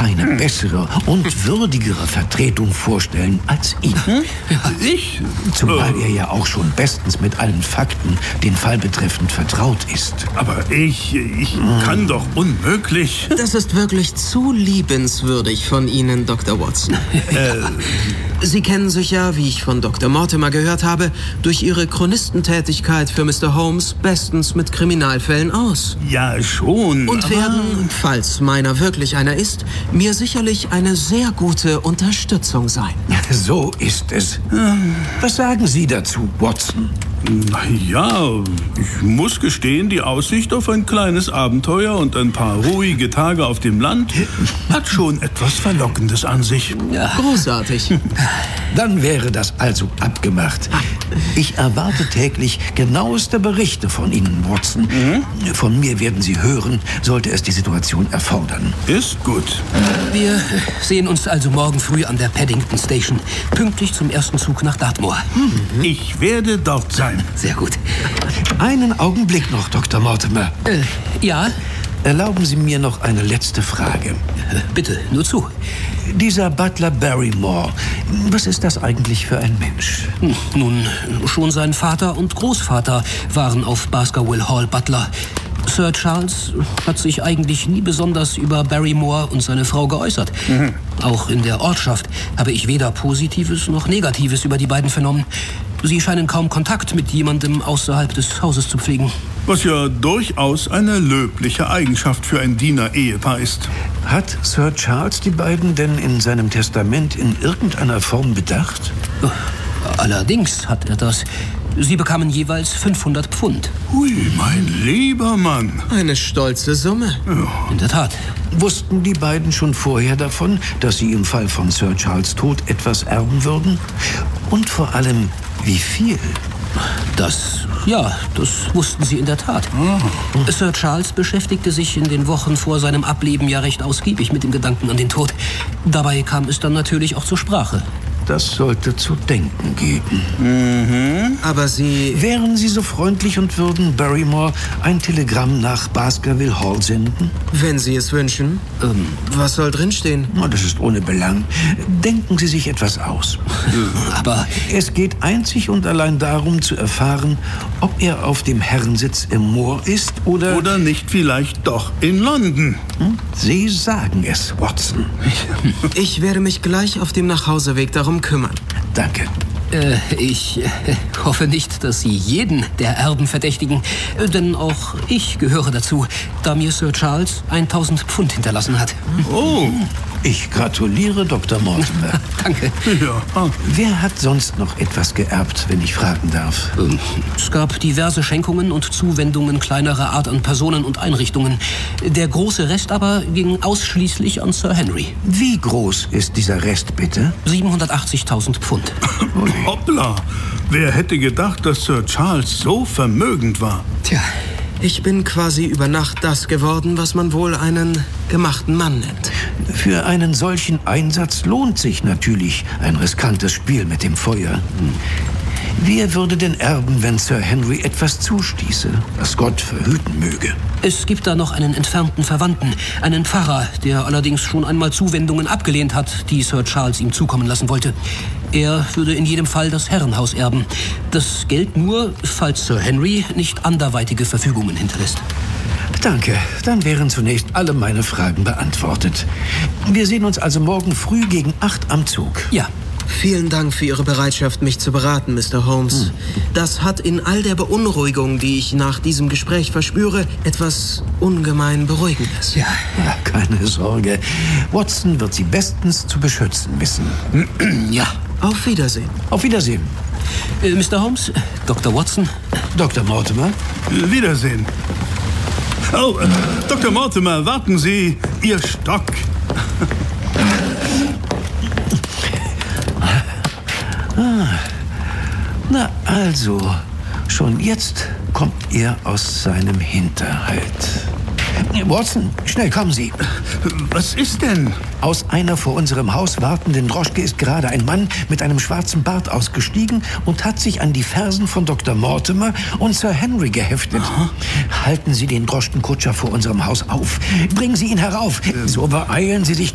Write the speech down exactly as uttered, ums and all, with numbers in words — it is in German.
keine bessere und würdigere Vertretung vorstellen als ihn. Hm? Ja, ich? Zumal er ja auch schon bestens mit allen Fakten, den Fall betreffend, vertraut ist. Aber ich, ich hm. kann doch unmöglich... Das ist wirklich zu liebenswürdig von Ihnen, Doktor Watson. äh... Sie kennen sich ja, wie ich von Doktor Mortimer gehört habe, durch Ihre Chronistentätigkeit für Mister Holmes bestens mit Kriminalfällen aus. Ja, schon. Und werden, falls meiner wirklich einer ist, mir sicherlich eine sehr gute Unterstützung sein. So ist es. Was sagen Sie dazu, Watson? Na ja, ich muss gestehen, die Aussicht auf ein kleines Abenteuer und ein paar ruhige Tage auf dem Land hat schon etwas Verlockendes an sich. Ja. Großartig. Dann wäre das also abgemacht. Ich erwarte täglich genaueste Berichte von Ihnen, Watson. Mhm. Von mir werden Sie hören, sollte es die Situation erfordern. Ist gut. Wir sehen uns also morgen früh an der Paddington Station, pünktlich zum ersten Zug nach Dartmoor. Mhm. Ich werde dort sein. Sehr gut. Einen Augenblick noch, Doktor Mortimer. Äh, ja? Erlauben Sie mir noch eine letzte Frage. Bitte, nur zu. Dieser Butler Barrymore, was ist das eigentlich für ein Mensch? Nun, schon sein Vater und Großvater waren auf Baskerville Hall Butler. Sir Charles hat sich eigentlich nie besonders über Barrymore und seine Frau geäußert. Mhm. Auch in der Ortschaft habe ich weder Positives noch Negatives über die beiden vernommen. Sie scheinen kaum Kontakt mit jemandem außerhalb des Hauses zu pflegen. Was ja durchaus eine löbliche Eigenschaft für ein Diener-Ehepaar ist. Hat Sir Charles die beiden denn in seinem Testament in irgendeiner Form bedacht? Allerdings hat er das. Sie bekamen jeweils fünfhundert Pfund. Hui, mein lieber Mann. Eine stolze Summe. Ja. In der Tat. Wussten die beiden schon vorher davon, dass sie im Fall von Sir Charles' Tod etwas erben würden? Und vor allem, wie viel? Das, ja, das wussten sie in der Tat. Oh. Sir Charles beschäftigte sich in den Wochen vor seinem Ableben ja recht ausgiebig mit dem Gedanken an den Tod. Dabei kam es dann natürlich auch zur Sprache. Das sollte zu denken geben. Mhm. Aber Sie... Wären Sie so freundlich und würden Barrymore ein Telegramm nach Baskerville Hall senden? Wenn Sie es wünschen. Ähm, was soll drinstehen? Oh, das ist ohne Belang. Denken Sie sich etwas aus. Aber... Es geht einzig und allein darum zu erfahren, ob er auf dem Herrensitz im Moor ist oder... Oder nicht vielleicht doch in London. Hm? Sie sagen es, Watson. Ich werde mich gleich auf dem Nachhauseweg darum kümmern. Danke. Äh, ich äh, hoffe nicht, dass Sie jeden der Erben verdächtigen, äh, denn auch ich gehöre dazu, da mir Sir Charles tausend Pfund hinterlassen hat. Oh, ich gratuliere Doktor Mortimer. Danke. Ja. Wer hat sonst noch etwas geerbt, wenn ich fragen darf? Ähm, es gab diverse Schenkungen und Zuwendungen kleinerer Art an Personen und Einrichtungen. Der große Rest aber ging ausschließlich an Sir Henry. Wie groß ist dieser Rest, bitte? siebenhundertachtzigtausend Pfund. Hoppla! Wer hätte gedacht, dass Sir Charles so vermögend war? Tja, ich bin quasi über Nacht das geworden, was man wohl einen gemachten Mann nennt. Für einen solchen Einsatz lohnt sich natürlich ein riskantes Spiel mit dem Feuer. Wer würde denn erben, wenn Sir Henry etwas zustieße, was Gott verhüten möge? Es gibt da noch einen entfernten Verwandten, einen Pfarrer, der allerdings schon einmal Zuwendungen abgelehnt hat, die Sir Charles ihm zukommen lassen wollte. Er würde in jedem Fall das Herrenhaus erben. Das gilt nur, falls Sir Henry nicht anderweitige Verfügungen hinterlässt. Danke, dann wären zunächst alle meine Fragen beantwortet. Wir sehen uns also morgen früh gegen acht am Zug. Ja. Vielen Dank für Ihre Bereitschaft, mich zu beraten, Mister Holmes. Hm. Das hat in all der Beunruhigung, die ich nach diesem Gespräch verspüre, etwas ungemein Beruhigendes. Ja, ja, keine Sorge. Watson wird Sie bestens zu beschützen wissen. Ja. Auf Wiedersehen. Auf Wiedersehen. Äh, Mister Holmes, Doktor Watson. Doktor Mortimer. Wiedersehen. Oh, äh, Doktor Mortimer, warten Sie, Ihr Stock. Ah, na also, schon jetzt kommt er aus seinem Hinterhalt. Watson, schnell kommen Sie. Was ist denn? Aus einer vor unserem Haus wartenden Droschke ist gerade ein Mann mit einem schwarzen Bart ausgestiegen und hat sich an die Fersen von Doktor Mortimer und Sir Henry geheftet. Aha. Halten Sie den Droschkenkutscher vor unserem Haus auf. Bringen Sie ihn herauf. Ähm. So beeilen Sie sich